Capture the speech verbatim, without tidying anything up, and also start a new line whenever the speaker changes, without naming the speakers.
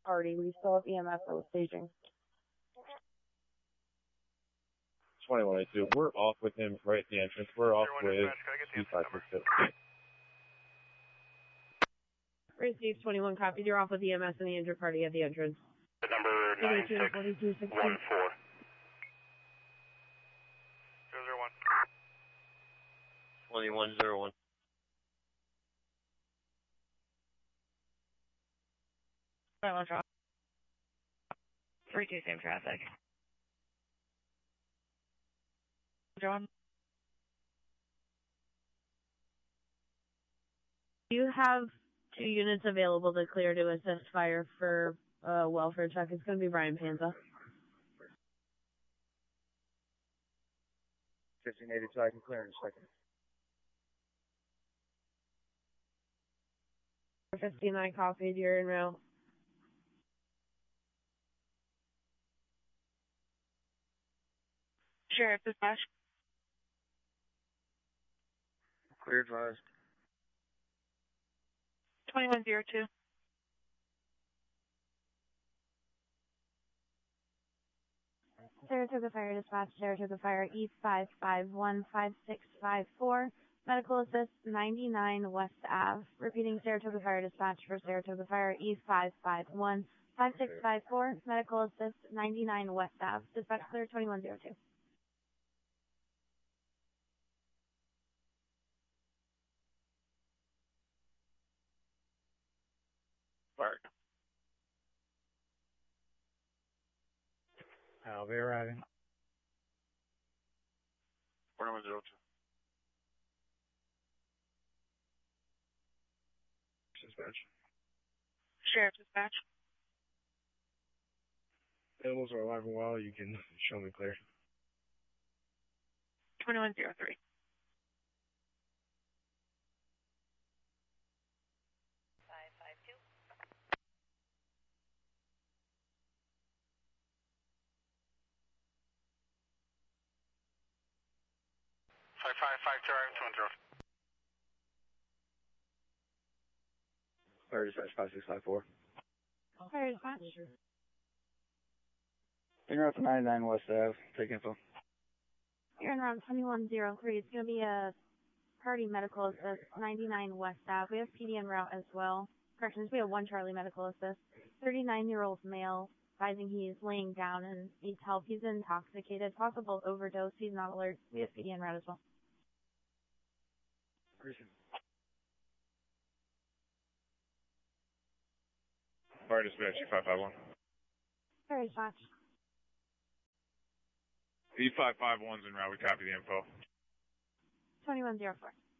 Party. We still have E M S that was staging.
twenty-one eighty-two. We're off with him right at the entrance. We're off with two five six two.
Race Steve twenty-one copied. You're off with E M S and the injured party at the entrance.
Number nine six one four.
zero zero one.
twenty-one zero one.
three two, same traffic. John?
Do you have two units available to clear to assist fire for uh, welfare check? It's going to be Brian Panza.
fifteen eighty-two, I can clear in a second.
fifty-nine copied. You're en route.
Sheriff dispatch.
Clear advised.
twenty-one zero two.
Saratoga Fire Dispatch, Saratoga Fire E five five one five six five four, Medical Assist ninety-nine West Ave. Repeating Saratoga Fire Dispatch for Saratoga Fire E five five one five six five four, Medical Assist ninety-nine West Ave. Dispatch clear twenty-one zero two.
Park.
I'll be arriving.
twenty-one zero two.
Dispatch.
Sheriff dispatch.
Animals are alive and well. You can show me clear.
twenty-one zero three. five five two.
Five five five two, two one zero.
Fire dispatch five six five four.
Fire Dispatch.
En route to ninety-nine West Ave. Take info.
You're in route twenty-one zero three. It's going to be a party Medical Assist ninety-nine West Ave. We have P D en route as well. Corrections, we have one Charlie Medical Assist. thirty-nine-year-old male, advising he's laying down and needs help. He's intoxicated, possible overdose. He's not alert. We have P D en route as well.
Fire dispatch five five one.
Fire Dispatch.
E five five one's en route. We copy the info.
twenty-one zero four.